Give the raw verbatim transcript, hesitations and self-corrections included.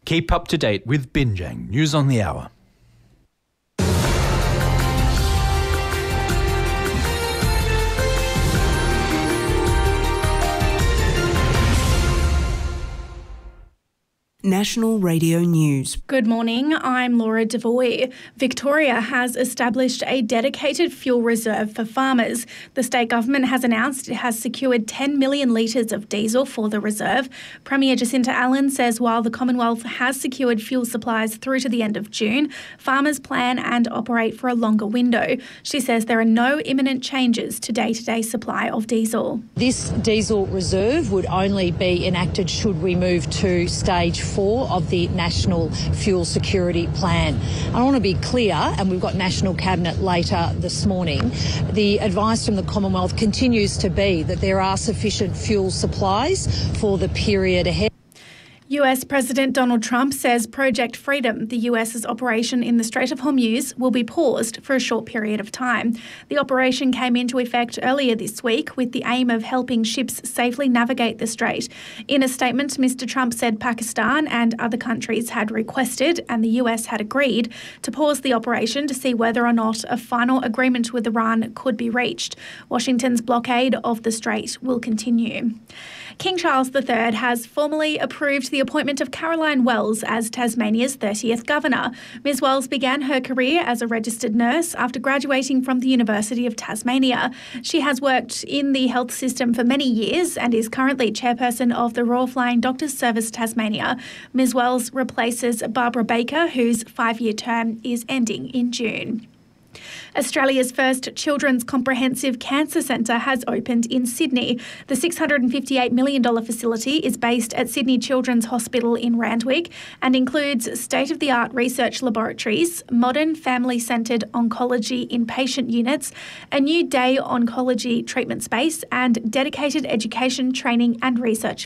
Keep up to date with Binjang News on the Hour. National Radio News. Good morning, I'm Laura Devoy. Victoria has established a dedicated fuel reserve for farmers. The state government has announced it has secured ten million litres of diesel for the reserve. Premier Jacinta Allen says while the Commonwealth has secured fuel supplies through to the end of June, farmers plan and operate for a longer window. She says there are no imminent changes to day-to-day supply of diesel. This diesel reserve would only be enacted should we move to stage four of the National Fuel Security Plan. I want to be clear, and we've got National Cabinet later this morning, the advice from the Commonwealth continues to be that there are sufficient fuel supplies for the period ahead. U S President Donald Trump says Project Freedom, the US's operation in the Strait of Hormuz, will be paused for a short period of time. The operation came into effect earlier this week with the aim of helping ships safely navigate the strait. In a statement, Mister Trump said Pakistan and other countries had requested, and the U S had agreed, to pause the operation to see whether or not a final agreement with Iran could be reached. Washington's blockade of the strait will continue. King Charles the Third has formally approved the appointment of Caroline Wells as Tasmania's thirtieth Governor. Miz Wells began her career as a registered nurse after graduating from the University of Tasmania. She has worked in the health system for many years and is currently chairperson of the Royal Flying Doctors Service Tasmania. Miz Wells replaces Barbara Baker, whose five-year term is ending in June. Australia's first Children's Comprehensive Cancer Centre has opened in Sydney. The six hundred fifty-eight million dollars facility is based at Sydney Children's Hospital in Randwick and includes state-of-the-art research laboratories, modern family-centred oncology inpatient units, a new day oncology treatment space and dedicated education, training and research